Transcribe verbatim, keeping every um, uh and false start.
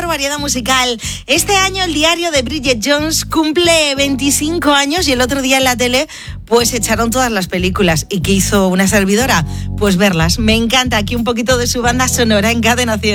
mejor variedad musical. Este año el diario de Bridget Jones cumple veinticinco años y el otro día en la tele pues echaron todas las películas. ¿Y qué hizo una servidora? Pues verlas. Me encanta aquí un poquito de su banda sonora en Cadena Cien.